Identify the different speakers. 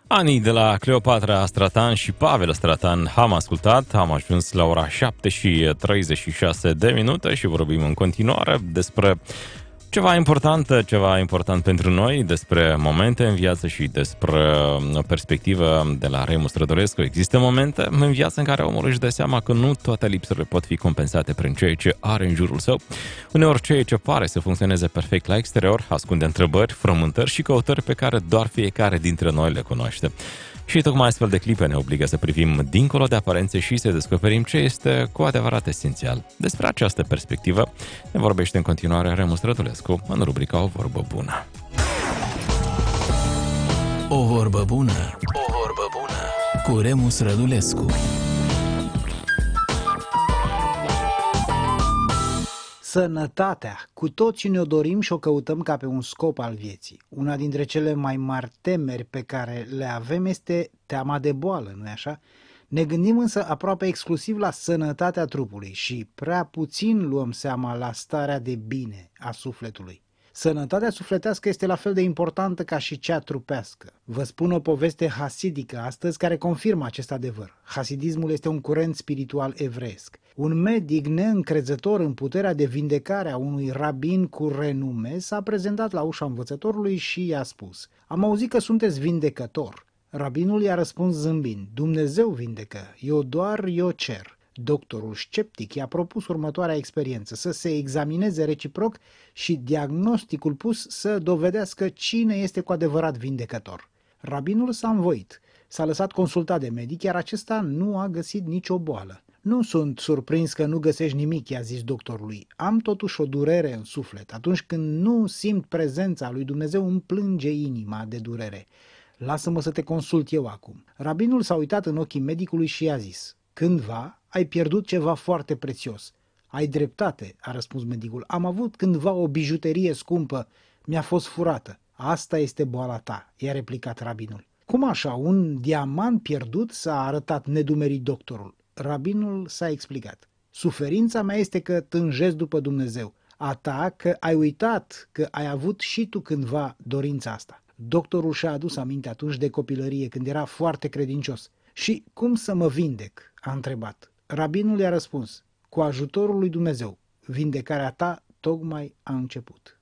Speaker 1: Ani de la Cleopatra Stratan și Pavel Stratan am ascultat, am ajuns la ora 7 și 36 de minute și vorbim în continuare despre ceva important pentru noi, despre momente în viață și despre o perspectivă de la Remus Rădulescu. Există momente în viață în care omul își dă seama că nu toate lipsurile pot fi compensate prin ceea ce are în jurul său. Uneori ceea ce pare să funcționeze perfect la exterior ascunde întrebări, frământări și căutări pe care doar fiecare dintre noi le cunoaște. Și tocmai astfel de clipe ne obligă să privim dincolo de aparențe și să descoperim ce este cu adevărat esențial. Despre această perspectivă ne vorbește în continuare Remus Rădulescu în rubrica O vorbă bună.
Speaker 2: O vorbă bună. O vorbă bună cu Remus Rădulescu.
Speaker 3: Sănătatea. Cu toții ne-o dorim și o căutăm ca pe un scop al vieții. Una dintre cele mai mari temeri pe care le avem este teama de boală, nu-i așa? Ne gândim însă aproape exclusiv la sănătatea trupului și prea puțin luăm seama la starea de bine a sufletului. Sănătatea sufletească este la fel de importantă ca și cea trupească. Vă spun o poveste hasidică astăzi care confirmă acest adevăr. Hasidismul este un curent spiritual evreiesc. Un medic neîncrezător în puterea de vindecare a unui rabin cu renume s-a prezentat la ușa învățătorului și i-a spus: "Am auzit că sunteți vindecător." Rabinul i-a răspuns zâmbind: "Dumnezeu vindecă, eu cer." Doctorul sceptic i-a propus următoarea experiență: să se examineze reciproc și diagnosticul pus să dovedească cine este cu adevărat vindecător. Rabinul s-a învoit, s-a lăsat consultat de medic, iar acesta nu a găsit nicio boală. "Nu sunt surprins că nu găsești nimic," i-a zis doctorului. "Am totuși o durere în suflet. Atunci când nu simt prezența lui Dumnezeu, îmi plânge inima de durere. Lasă-mă să te consult eu acum." Rabinul s-a uitat în ochii medicului și i-a zis: "Cândva ai pierdut ceva foarte prețios." "Ai dreptate," a răspuns medicul. "Am avut cândva o bijuterie scumpă, mi-a fost furată." "Asta este boala ta," i-a replicat rabinul. "Cum așa? Un diamant pierdut?" s-a arătat nedumerit doctorul. Rabinul s-a explicat: "Suferința mea este că tânjesc după Dumnezeu, a ta că ai uitat că ai avut și tu cândva dorința asta." Doctorul și-a adus aminte atunci de copilărie, când era foarte credincios. "Și cum să mă vindec?" a întrebat. Rabinul i-a răspuns: "Cu ajutorul lui Dumnezeu, vindecarea ta tocmai a început."